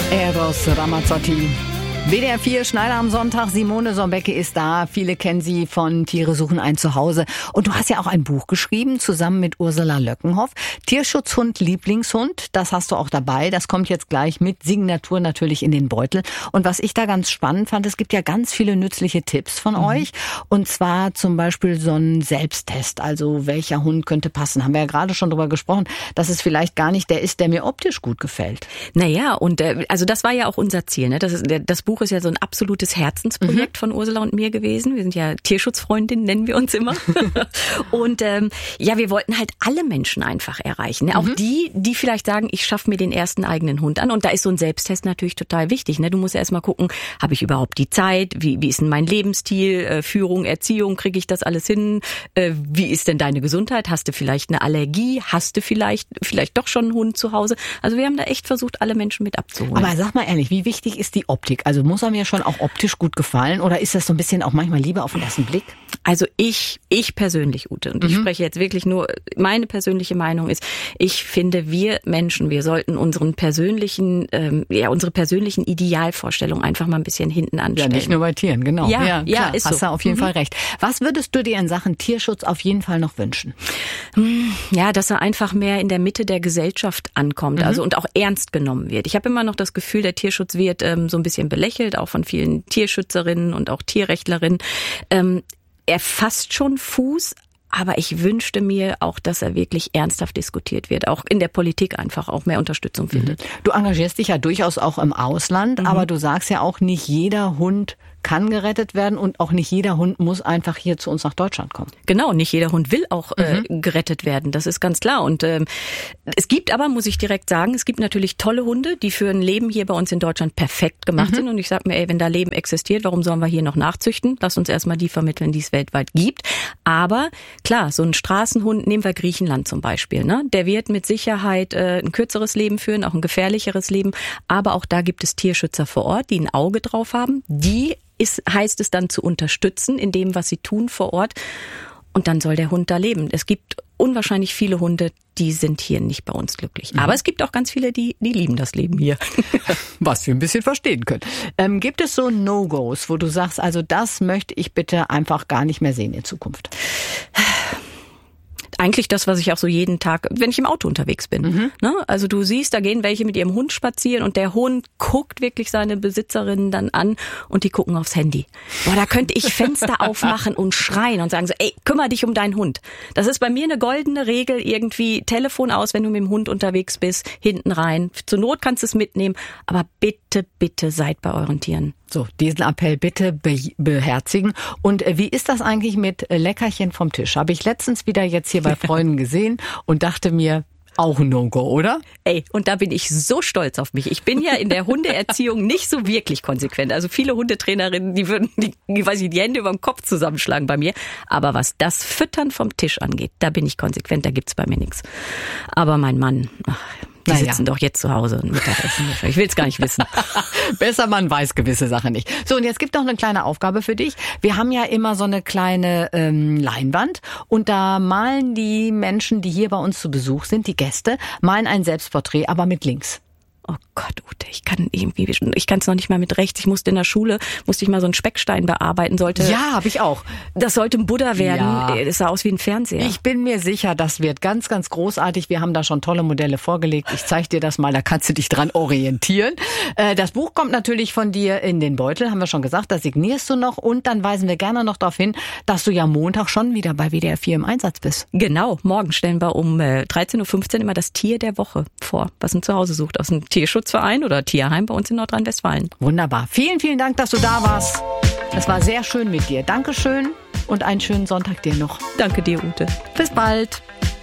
Eros Ramazzotti. WDR 4, Schneider am Sonntag. Simone Sombecke ist da. Viele kennen sie von Tiere suchen ein Zuhause. Und du hast ja auch ein Buch geschrieben, zusammen mit Ursula Löckenhoff. Tierschutzhund, Lieblingshund. Das hast du auch dabei. Das kommt jetzt gleich mit Signatur natürlich in den Beutel. Und was ich da ganz spannend fand, es gibt ja ganz viele nützliche Tipps von euch. Und zwar zum Beispiel so ein Selbsttest. Also welcher Hund könnte passen. Haben wir ja gerade schon drüber gesprochen, dass es vielleicht gar nicht der ist, der mir optisch gut gefällt. Naja, und also das war ja auch unser Ziel. Ne? Das Buch ist ja so ein absolutes Herzensprojekt von Ursula und mir gewesen. Wir sind ja Tierschutzfreundinnen, nennen wir uns immer. Und ja, wir wollten halt alle Menschen einfach erreichen. Ne? Auch die vielleicht sagen, ich schaffe mir den ersten eigenen Hund an. Und da ist so ein Selbsttest natürlich total wichtig. Ne? Du musst ja erstmal gucken, habe ich überhaupt die Zeit? Wie ist denn mein Lebensstil? Führung, Erziehung, kriege ich das alles hin? Wie ist denn deine Gesundheit? Hast du vielleicht eine Allergie? Hast du vielleicht doch schon einen Hund zu Hause? Also wir haben da echt versucht, alle Menschen mit abzuholen. Aber sag mal ehrlich, wie wichtig ist die Optik? Also muss er mir schon auch optisch gut gefallen oder ist das so ein bisschen auch manchmal Liebe auf den ersten Blick? Also ich persönlich, Ute, und ich spreche jetzt wirklich nur, meine persönliche Meinung ist, ich finde, wir Menschen, wir sollten unsere persönlichen Idealvorstellungen einfach mal ein bisschen hinten anstellen. Ja, nicht nur bei Tieren, genau. Ja, klar, ist so. Hast du auf jeden Fall recht. Was würdest du dir in Sachen Tierschutz auf jeden Fall noch wünschen? Ja, dass er einfach mehr in der Mitte der Gesellschaft ankommt, also und auch ernst genommen wird. Ich habe immer noch das Gefühl, der Tierschutz wird so ein bisschen belächelt, auch von vielen Tierschützerinnen und auch Tierrechtlerinnen. Er fasst schon Fuß, aber ich wünschte mir auch, dass er wirklich ernsthaft diskutiert wird, auch in der Politik einfach auch mehr Unterstützung findet. Du engagierst dich ja durchaus auch im Ausland, aber du sagst ja auch, nicht jeder Hund kann gerettet werden und auch nicht jeder Hund muss einfach hier zu uns nach Deutschland kommen. Genau, nicht jeder Hund will auch gerettet werden, das ist ganz klar. Und es gibt aber, muss ich direkt sagen, es gibt natürlich tolle Hunde, die für ein Leben hier bei uns in Deutschland perfekt gemacht sind. Und ich sag mir, wenn da Leben existiert, warum sollen wir hier noch nachzüchten? Lass uns erstmal die vermitteln, die es weltweit gibt. Aber klar, so ein Straßenhund, nehmen wir Griechenland zum Beispiel, ne? Der wird mit Sicherheit ein kürzeres Leben führen, auch ein gefährlicheres Leben. Aber auch da gibt es Tierschützer vor Ort, die ein Auge drauf haben, heißt es dann zu unterstützen in dem, was sie tun vor Ort. Und dann soll der Hund da leben. Es gibt unwahrscheinlich viele Hunde, die sind hier nicht bei uns glücklich. Aber es gibt auch ganz viele, die lieben das Leben hier. Was wir ein bisschen verstehen können. Gibt es so No-Gos, wo du sagst, also das möchte ich bitte einfach gar nicht mehr sehen in Zukunft? Eigentlich das, was ich auch so jeden Tag, wenn ich im Auto unterwegs bin. Ne? Also du siehst, da gehen welche mit ihrem Hund spazieren und der Hund guckt wirklich seine Besitzerinnen dann an und die gucken aufs Handy. Boah, da könnte ich Fenster aufmachen und schreien und sagen so, ey, kümmere dich um deinen Hund. Das ist bei mir eine goldene Regel, irgendwie Telefon aus, wenn du mit dem Hund unterwegs bist, hinten rein. Zur Not kannst du es mitnehmen, aber bitte, bitte seid bei euren Tieren. So, diesen Appell bitte beherzigen. Und wie ist das eigentlich mit Leckerchen vom Tisch? Habe ich letztens wieder jetzt hier bei Freunden gesehen und dachte mir, auch ein No-Go, oder? Ey, und da bin ich so stolz auf mich. Ich bin ja in der Hundeerziehung nicht so wirklich konsequent. Also viele Hundetrainerinnen, die würden die Hände über den Kopf zusammenschlagen bei mir. Aber was das Füttern vom Tisch angeht, da bin ich konsequent, da gibt's bei mir nichts. Aber mein Mann, die sitzen doch jetzt zu Hause und Mittagessen. Ich will es gar nicht wissen. Besser, man weiß gewisse Sachen nicht. So, und jetzt gibt noch eine kleine Aufgabe für dich. Wir haben ja immer so eine kleine Leinwand und da malen die Menschen, die hier bei uns zu Besuch sind, die Gäste, malen ein Selbstporträt, aber mit links. Oh Gott, Ute, ich kann es noch nicht mal mit rechts. Ich musste in der Schule, mal so einen Speckstein bearbeiten. Ja, habe ich auch. Das sollte ein Buddha werden. Ja. Das sah aus wie ein Fernseher. Ich bin mir sicher, das wird ganz, ganz großartig. Wir haben da schon tolle Modelle vorgelegt. Ich zeige dir das mal, da kannst du dich dran orientieren. Das Buch kommt natürlich von dir in den Beutel, haben wir schon gesagt. Das signierst du noch und dann weisen wir gerne noch darauf hin, dass du ja Montag schon wieder bei WDR 4 im Einsatz bist. Genau, morgen stellen wir um 13.15 Uhr immer das Tier der Woche vor, was ein Zuhause sucht aus dem Tierschutzverein oder Tierheim bei uns in Nordrhein-Westfalen. Wunderbar. Vielen, vielen Dank, dass du da warst. Es war sehr schön mit dir. Dankeschön und einen schönen Sonntag dir noch. Danke dir, Ute. Bis bald.